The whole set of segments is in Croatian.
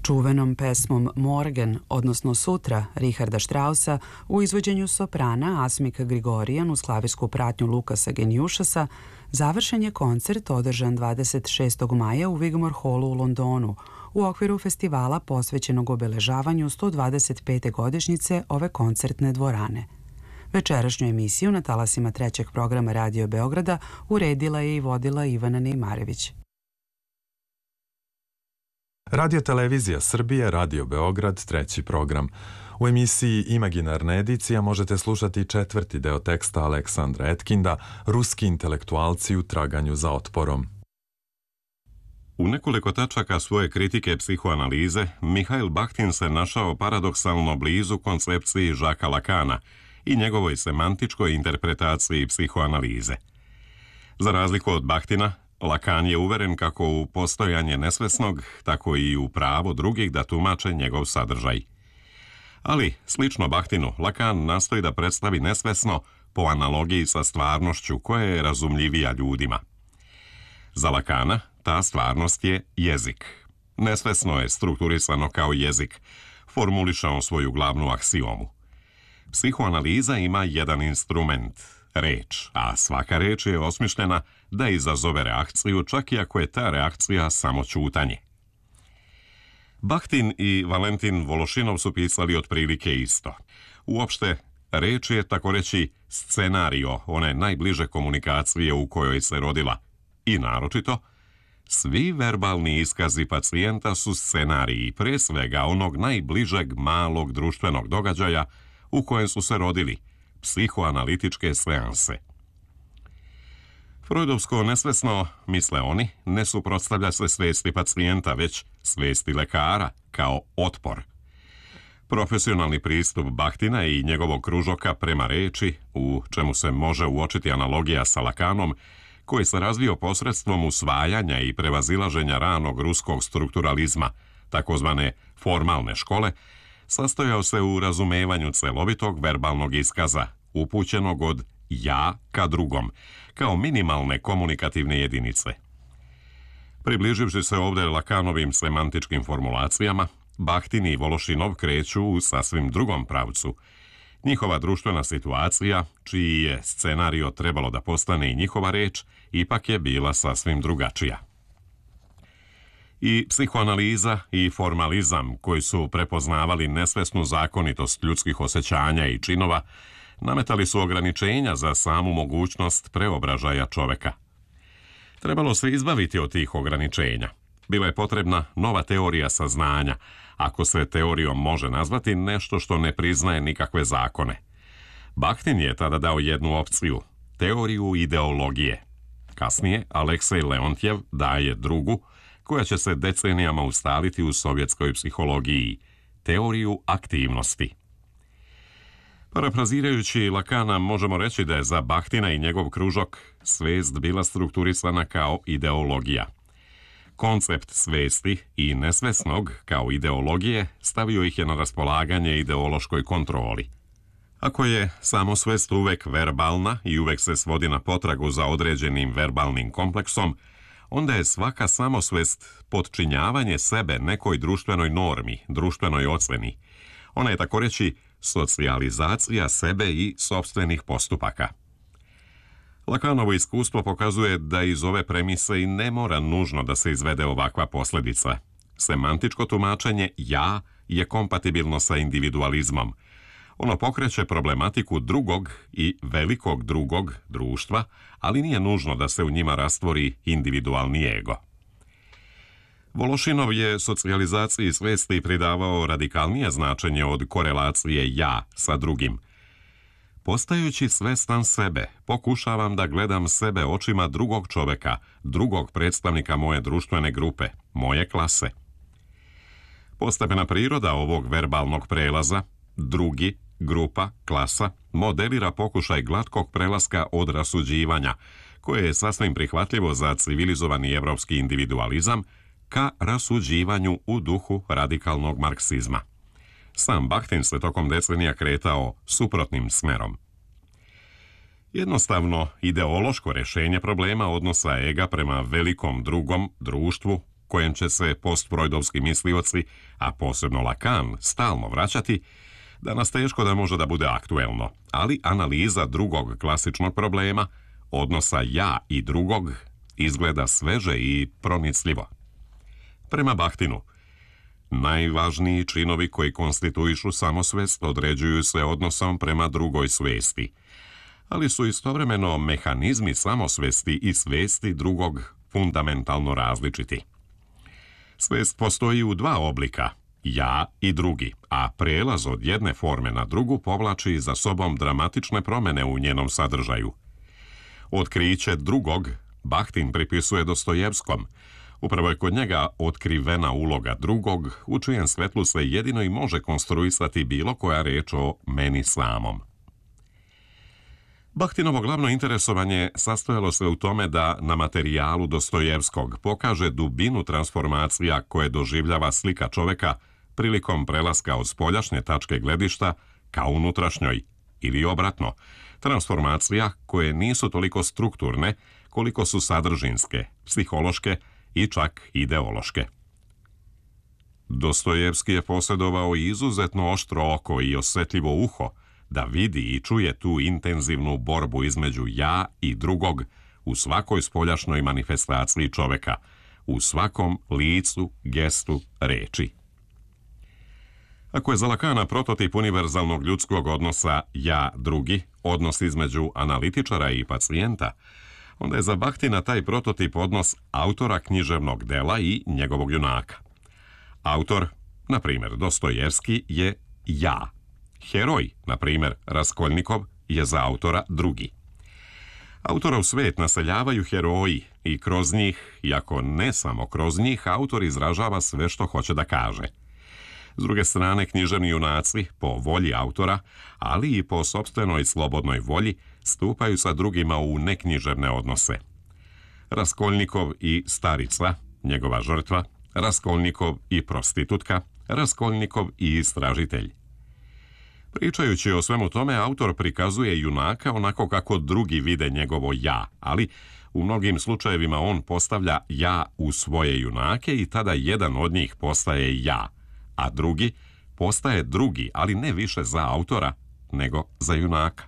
Čuvenom pesmom Morgen, odnosno Sutra, Richarda Straussa u izvođenju soprana Asmika Grigorian uz klavirsku pratnju Lukasa Genjušasa, završen je koncert održan 26. maja u Wigmore Hallu u Londonu u okviru festivala posvećenog obeležavanju 125. godišnjice ove koncertne dvorane. Večerašnju emisiju na talasima trećeg programa Radio Beograda uredila je i vodila Ivana Neimarević. Radio Televizija Srbije, Radio Beograd, treći program. U emisiji Imaginarna edicija možete slušati četvrti deo teksta Aleksandra Etkinda, Ruski intelektualci u traganju za otporom. U nekoliko tačaka svoje kritike psihoanalize, Mihail Bahtin se našao paradoksalno blizu koncepciji Jacquesa Lacana i njegovoj semantičkoj interpretaciji psihoanalize. Za razliku od Bahtina, Lacan je uveren kako u postojanje nesvesnog, tako i u pravo drugih da tumače njegov sadržaj. Ali, slično Bahtinu, Lacan nastoji da predstavi nesvesno po analogiji sa stvarnošću koja je razumljivija ljudima. Za Lacana ta stvarnost je jezik. Nesvesno je strukturisano kao jezik, formulišao svoju glavnu aksiomu. Psihoanaliza ima jedan instrument, reč, a svaka reč je osmišljena da izazove reakciju, čak i ako je ta reakcija samo ćutanje. Bahtin i Valentin Vološinov su pisali otprilike isto. Uopšte, reč je, tako reći, scenario one najbliže komunikacije u kojoj se rodila. I naročito, svi verbalni iskazi pacijenta su scenariji, pre svega onog najbližeg malog društvenog događaja u kojem su se rodili, psihoanalitičke seanse. Freudovsko nesvesno, misle oni, ne suprotstavlja se svesti pacijenta, već svesti lekara, kao otpor. Profesionalni pristup Bahtina i njegovog kružoka prema reči, u čemu se može uočiti analogija sa Lacanom, koji se razvio posredstvom usvajanja i prevazilaženja ranog ruskog strukturalizma, takozvane formalne škole, sastojao se u razumevanju celovitog verbalnog iskaza, upućenog od ja ka drugom, kao minimalne komunikativne jedinice. Približivši se ovdje Lacanovim semantičkim formulacijama, Bahtin i Vološinov kreću u sasvim drugom pravcu. Njihova društvena situacija, čiji je scenario trebalo da postane i njihova reč, ipak je bila sasvim drugačija. I psihoanaliza i formalizam, koji su prepoznavali nesvesnu zakonitost ljudskih osjećanja i činova, nametali su ograničenja za samu mogućnost preobražaja čoveka. Trebalo se izbaviti od tih ograničenja. Bila je potrebna nova teorija saznanja, ako se teorijom može nazvati nešto što ne priznaje nikakve zakone. Bahtin je tada dao jednu opciju, teoriju ideologije. Kasnije Aleksej Leontjev daje drugu, koja će se decenijama ustaliti u sovjetskoj psihologiji, teoriju aktivnosti. Parafrazirajući Lacana, možemo reći da je za Bahtina i njegov kružok svest bila strukturisana kao ideologija. Koncept svesti i nesvesnog kao ideologije stavio ih je na raspolaganje ideološkoj kontroli. Ako je samosvest uvek verbalna i uvek se svodi na potragu za određenim verbalnim kompleksom, onda je svaka samosvest potčinjavanje sebe nekoj društvenoj normi, društvenoj oceni. Ona je, tako reći, socijalizacija sebe i sopstvenih postupaka. Lacanovo iskustvo pokazuje da iz ove premise i ne mora nužno da se izvede ovakva posljedica. Semantičko tumačenje ja je kompatibilno sa individualizmom. Ono pokreće problematiku drugog i velikog drugog društva, ali nije nužno da se u njima rastvori individualni ego. Vološinov je socijalizaciji svesti pridavao radikalnije značenje od korelacije ja sa drugim. Postajući svestan sebe, pokušavam da gledam sebe očima drugog čoveka, drugog predstavnika moje društvene grupe, moje klase. Postepena priroda ovog verbalnog prelaza, drugi, grupa, klasa, modelira pokušaj glatkog prelaska od rasuđivanja, koje je sasvim prihvatljivo za civilizovani evropski individualizam, ka rasuđivanju u duhu radikalnog marksizma. Sam Bahtin se tokom decenija kretao suprotnim smerom. Jednostavno, ideološko rešenje problema odnosa ega prema velikom drugom društvu kojem će se postfrojdovski mislioci, a posebno Lacan, stalno vraćati, danas teško da može da bude aktuelno, ali analiza drugog klasičnog problema, odnosa ja i drugog, izgleda sveže i pronicljivo. Prema Bachtinu, najvažniji činovi koji konstituišu samosvest određuju se odnosom prema drugoj svesti, ali su istovremeno mehanizmi samosvesti i svesti drugog fundamentalno različiti. Svest postoji u dva oblika, ja i drugi, a prelaz od jedne forme na drugu povlači za sobom dramatične promjene u njenom sadržaju. Otkriće drugog Bachtin pripisuje Dostojevskom. Upravo je kod njega otkrivena uloga drugog, u čijem svetlu se jedino i može konstruisati bilo koja reč o meni samom. Bachtinovo glavno interesovanje sastojalo se u tome da na materijalu Dostojevskog pokaže dubinu transformacija koje doživljava slika čoveka prilikom prelaska od spoljašnje tačke gledišta ka unutrašnjoj, ili obratno, transformacija koje nisu toliko strukturne koliko su sadržinske, psihološke i čak ideološke. Dostojevski je posjedovao izuzetno oštro oko i osjetljivo uho da vidi i čuje tu intenzivnu borbu između ja i drugog u svakoj spoljašnjoj manifestaciji čoveka, u svakom licu, gestu, reči. Ako je za Lacana prototip univerzalnog ljudskog odnosa ja-drugi, odnos između analitičara i pacijenta, onda je za Bachtina taj prototip odnos autora književnog dela i njegovog junaka. Autor, na primjer Dostojevski, je ja. Heroj, na primjer Raskolnikov, je za autora drugi. Autorov svet naseljavaju heroji i kroz njih, iako ne samo kroz njih, autor izražava sve što hoće da kaže. S druge strane, književni junaci, po volji autora, ali i po sopstvenoj slobodnoj volji, stupaju sa drugima u neknjiževne odnose. Raskolnikov i starica, njegova žrtva, Raskolnikov i prostitutka, Raskolnikov i istražitelj. Pričajući o svemu tome, autor prikazuje junaka onako kako drugi vide njegovo ja, ali u mnogim slučajevima on postavlja ja u svoje junake i tada jedan od njih postaje ja, a drugi postaje drugi, ali ne više za autora, nego za junaka.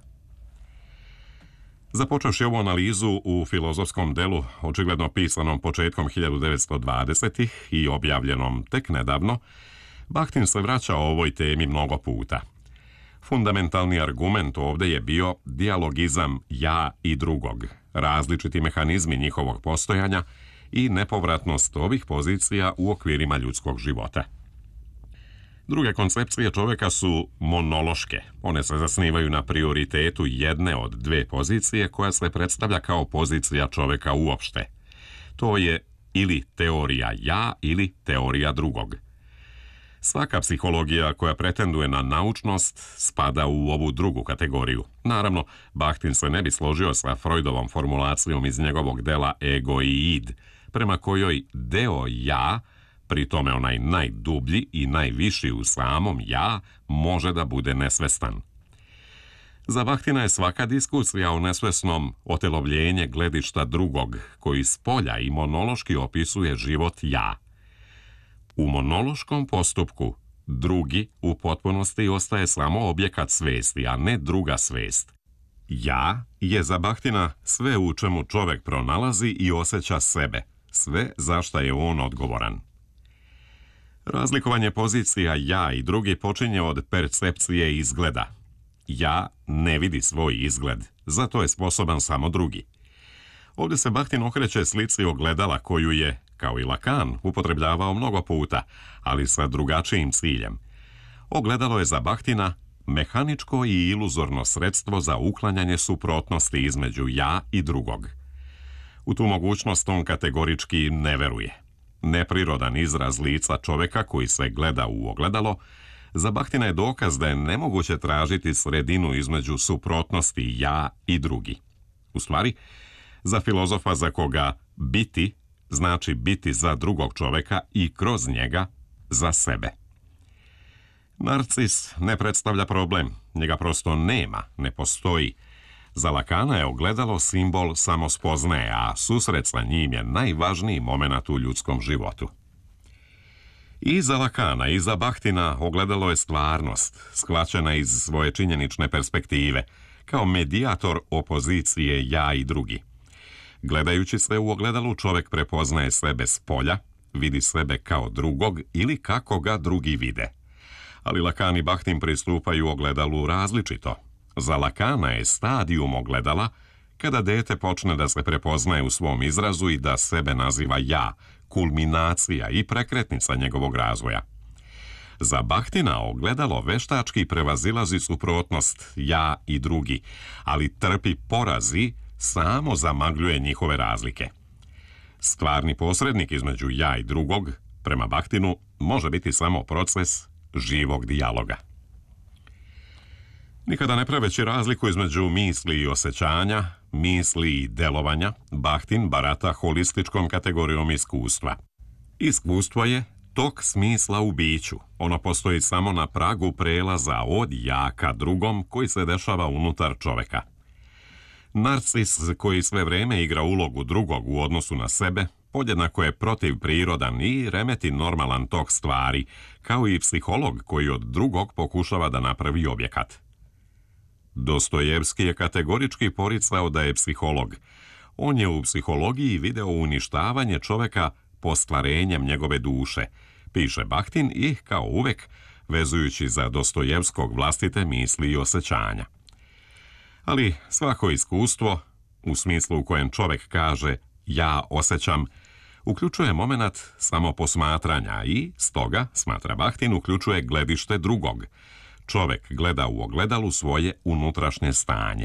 Započevši ovu analizu u filozofskom delu, očigledno pisanom početkom 1920-ih i objavljenom tek nedavno, Bachtin se vraća o ovoj temi mnogo puta. Fundamentalni argument ovdje je bio dijalogizam ja i drugog, različiti mehanizmi njihovog postojanja i nepovratnost ovih pozicija u okvirima ljudskog života. Druge koncepcije čovjeka su monološke. One se zasnivaju na prioritetu jedne od dve pozicije koja se predstavlja kao pozicija čovjeka uopšte. To je ili teorija ja ili teorija drugog. Svaka psihologija koja pretenduje na naučnost spada u ovu drugu kategoriju. Naravno, Bachtin se ne bi složio sa Freudovom formulacijom iz njegovog dela Ego i id, prema kojoj deo ja, pri tome onaj najdublji i najviši u samom ja, može da bude nesvestan. Za Bachtina je svaka diskusija o nesvesnom otelovljenje gledišta drugog, koji s polja i monološki opisuje život ja. U monološkom postupku drugi u potpunosti ostaje samo objekat svesti, a ne druga svest. Ja je za Bachtina sve u čemu čovjek pronalazi i osjeća sebe, sve za šta je on odgovoran. Razlikovanje pozicija ja i drugi počinje od percepcije izgleda. Ja ne vidi svoj izgled, zato je sposoban samo drugi. Ovdje se Bachtin okreće slici ogledala koju je, kao i Lacan, upotrebljavao mnogo puta, ali sa drugačijim ciljem. Ogledalo je za Bachtina mehaničko i iluzorno sredstvo za uklanjanje suprotnosti između ja i drugog. U tu mogućnost on kategorički ne veruje. Neprirodan izraz lica čovjeka koji se gleda u ogledalo, za Bachtina je dokaz da je nemoguće tražiti sredinu između suprotnosti ja i drugi. U stvari, za filozofa za koga biti znači biti za drugog čovjeka i kroz njega za sebe. Narcis ne predstavlja problem, njega prosto nema, ne postoji. Za Lakana je ogledalo simbol samospoznaje, a susret sa njim je najvažniji moment u ljudskom životu. I za Lakana i za Bahtina ogledalo je stvarnost, shvaćena iz svoje činjenične perspektive, kao medijator opozicije ja i drugi. Gledajući se u ogledalu, čovjek prepoznaje sebe s polja, vidi sebe kao drugog ili kako ga drugi vide. Ali Lakan i Bahtin pristupaju ogledalu različito. Za Lakana je stadijum ogledala kada dete počne da se prepoznaje u svom izrazu i da sebe naziva ja, kulminacija i prekretnica njegovog razvoja. Za Bahtina ogledalo veštački prevazilazi suprotnost ja i drugi, ali trpi porazi samo zamagljuje njihove razlike. Stvarni posrednik između ja i drugog, prema Bahtinu, može biti samo proces živog dijaloga. Nikada ne praveći razliku između misli i osjećanja, misli i delovanja, Bahtin barata holističkom kategorijom iskustva. Iskustvo je tok smisla u biću. Ono postoji samo na pragu prelaza od ja ka drugom koji se dešava unutar čoveka. Narcis koji sve vreme igra ulogu drugog u odnosu na sebe, podjednako je protivprirodan i remeti normalan tok stvari, kao i psiholog koji od drugog pokušava da napravi objekat. Dostojevski je kategorički poricao da je psiholog. On je u psihologiji video uništavanje čoveka postvarenjem njegove duše, piše Bahtin i, kao uvek, vezujući za Dostojevskog vlastite misli i osjećanja. Ali svako iskustvo, u smislu u kojem čovek kaže ja osjećam, uključuje moment samoposmatranja i, stoga, smatra Bahtin, uključuje gledište drugog. Čovek gleda u ogledalu svoje unutrašnje stanje.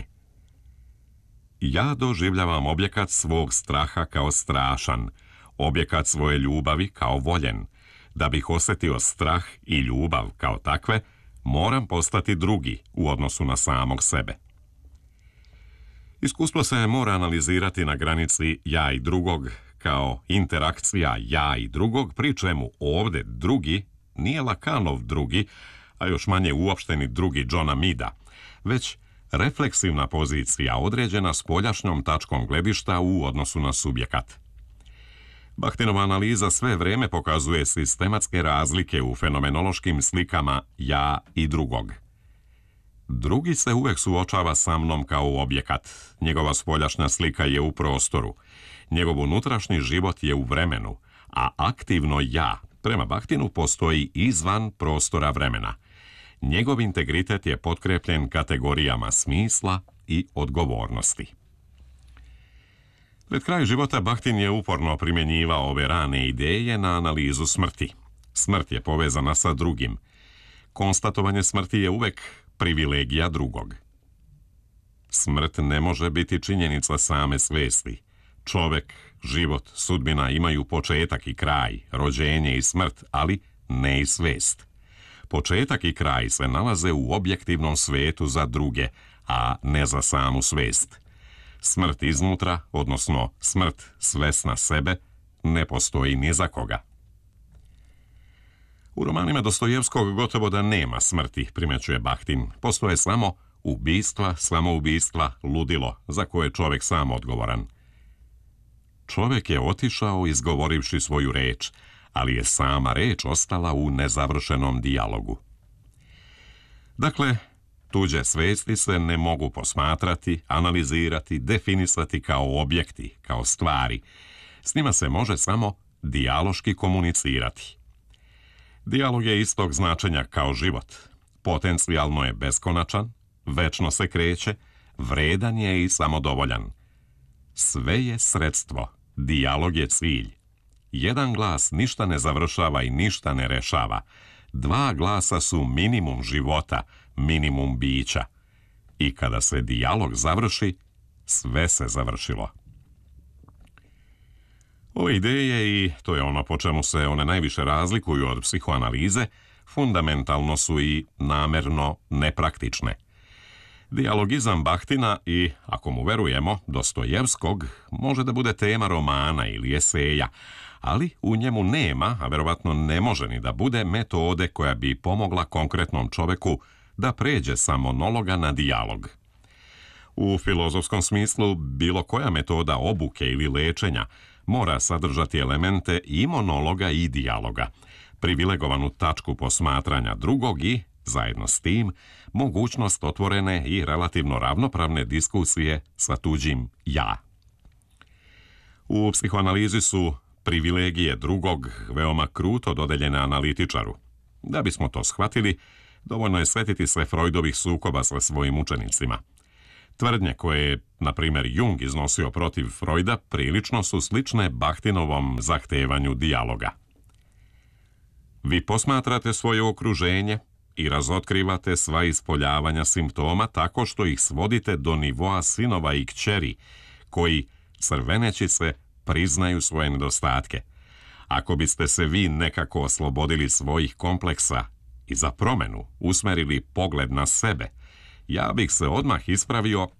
Ja doživljavam objekat svog straha kao strašan, objekat svoje ljubavi kao voljen. Da bih osjetio strah i ljubav kao takve, moram postati drugi u odnosu na samog sebe. Iskustvo se mora analizirati na granici ja i drugog kao interakcija ja i drugog, pri čemu ovdje drugi nije Lakanov drugi, a još manje uopšteni drugi Johna Mida, već refleksivna pozicija određena spoljašnjom tačkom gledišta u odnosu na subjekat. Bahtinova analiza sve vreme pokazuje sistematske razlike u fenomenološkim slikama ja i drugog. Drugi se uvek suočava sa mnom kao objekat. Njegova spoljašnja slika je u prostoru. Njegov unutrašnji život je u vremenu, a aktivno ja, prema Bahtinu, postoji izvan prostora vremena. Njegov integritet je potkrepljen kategorijama smisla i odgovornosti. Pred kraj života Bahtin je uporno primjenjivao ove rane ideje na analizu smrti. Smrt je povezana sa drugim. Konstatovanje smrti je uvek privilegija drugog. Smrt ne može biti činjenica same svesti. Čovek, život, sudbina imaju početak i kraj, rođenje i smrt, ali ne i svest. Početak i kraj se nalaze u objektivnom svetu za druge, a ne za samu svest. Smrt iznutra, odnosno smrt svesna sebe, ne postoji ni za koga. U romanima Dostojevskog gotovo da nema smrti, primećuje Bahtin. Postoje samo ubistva, samoubistva, ludilo, za koje je čovjek sam odgovoran. Čovjek je otišao izgovorivši svoju reč, ali je sama reč ostala u nezavršenom dijalogu. Dakle, tuđe svesti se ne mogu posmatrati, analizirati, definisati kao objekti, kao stvari. S njima se može samo dijaloški komunicirati. Dijalog je istog značenja kao život. Potencijalno je beskonačan, večno se kreće, vredan je i samodovoljan. Sve je sredstvo, dijalog je cilj. Jedan glas ništa ne završava i ništa ne rešava. Dva glasa su minimum života, minimum bića. I kada se dijalog završi, sve se završilo. Ove ideje, i to je ono po čemu se one najviše razlikuju od psihoanalize, fundamentalno su i namerno nepraktične. Dijalogizam Bahtina i, ako mu verujemo, Dostojevskog, može da bude tema romana ili eseja, ali u njemu nema, a verovatno ne može ni da bude, metode koja bi pomogla konkretnom čoveku da pređe sa monologa na dijalog. U filozofskom smislu, bilo koja metoda obuke ili lečenja mora sadržati elemente i monologa i dijaloga, privilegovanu tačku posmatranja drugog i, zajedno s tim, mogućnost otvorene i relativno ravnopravne diskusije sa tuđim ja. U psihoanalizi su privilegije drugog veoma kruto dodeljene analitičaru. Da bismo to shvatili, dovoljno je sjetiti se Freudovih sukoba sa svojim učenicima. Tvrdnje koje je, na primjer, Jung iznosio protiv Freuda prilično su slične Bachtinovom zahtevanju dijaloga. Vi posmatrate svoje okruženje i razotkrivate sva ispoljavanja simptoma tako što ih svodite do nivoa sinova i kćeri, koji, crveneći se, priznaju svoje nedostatke. Ako biste se vi nekako oslobodili svojih kompleksa i za promjenu usmerili pogled na sebe, ja bih se odmah ispravio